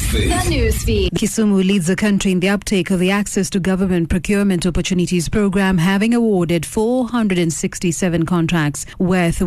Newsfeed. Kisumu leads the country in the uptake of the Access to Government Procurement Opportunities Program, having awarded 467 contracts worth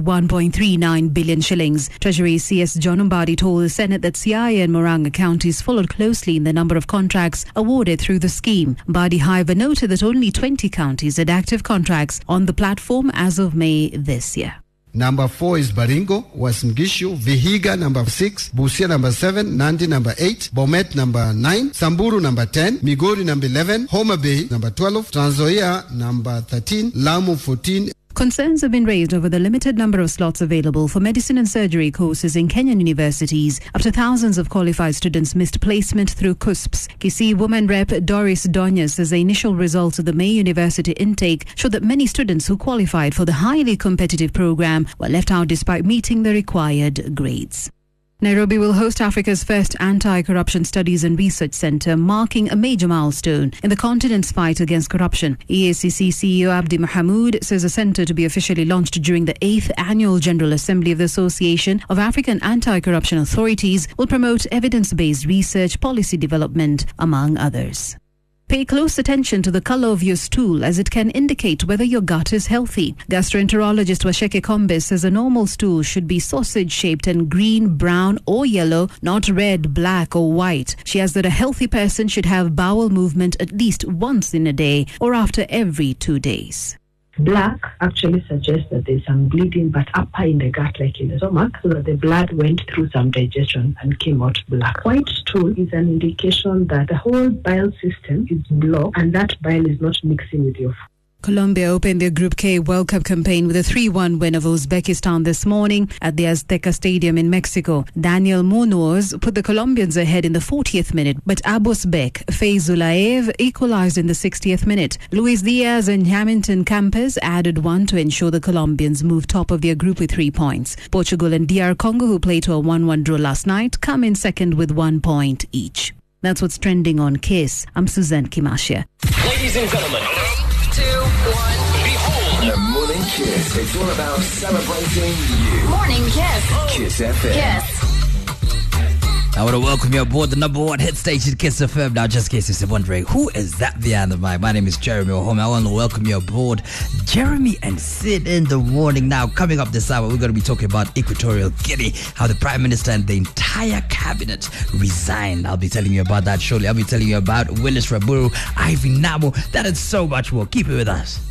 1.39 billion shillings. Treasury CS John Mbadi told the Senate that Siaya and Moranga counties followed closely in the number of contracts awarded through the scheme. Mbadi, however, noted that only 20 counties had active contracts on the platform as of May this year. Number 4 is Baringo, Uasin Gishu, Vihiga number 6, Busia number 7, Nandi number 8, Bomet number 9, Samburu number 10, Migori number 11, Homa Bay number 12, Trans Nzoia number 13, Lamu 14. Concerns have been raised over the limited number of slots available for medicine and surgery courses in Kenyan universities after thousands of qualified students missed placement through CUSPs. Kisii Woman Rep Doris Donyas says the initial results of the May University intake showed that many students who qualified for the highly competitive program were left out despite meeting the required grades. Nairobi will host Africa's first anti-corruption studies and research centre, marking a major milestone in the continent's fight against corruption. EACC CEO Abdi Mahamoud says the centre, to be officially launched during the 8th Annual General Assembly of the Association of African Anti-Corruption Authorities, will promote evidence-based research, policy development, among others. Pay close attention to the color of your stool, as it can indicate whether your gut is healthy. Gastroenterologist Washeke Kombe says a normal stool should be sausage-shaped and green, brown or yellow, not red, black or white. She adds that a healthy person should have bowel movement at least once in a day or after every 2 days. Black actually suggests that there's some bleeding, but upper in the gut, like in the stomach, so that the blood went through some digestion and came out black. White stool is an indication that the whole bile system is blocked and that bile is not mixing with your food. Colombia opened their Group K World Cup campaign with a 3-1 win over Uzbekistan this morning at the Azteca Stadium in Mexico. Daniel Munoz put the Colombians ahead in the 40th minute, but Abbas Bek Feyzulaev equalized in the 60th minute. Luis Diaz and Hamilton Campos added one to ensure the Colombians moved top of their group with 3 points. Portugal and DR Congo, who played to a 1-1 draw last night, come in second with 1 point each. That's what's trending on KISS. I'm Suzanne Kimashia. Ladies and gentlemen, 3, 2, 1, behold. The Morning Kiss. It's all about celebrating you. Morning Kiss. Kiss FM. Kiss. I want to welcome you aboard the number 1 hit station, Kiss FM. Now, just in case you're wondering, who is that behind the mic? My name is Jeremy Ohome. I want to welcome you aboard Jeremy and Sid in the morning. Now, coming up this hour, we're going to be talking about Equatorial Guinea, how the Prime Minister and the entire cabinet resigned. I'll be telling you about that shortly. I'll be telling you about Willis Raburu, Ivy Namo, that and so much more. Keep it with us.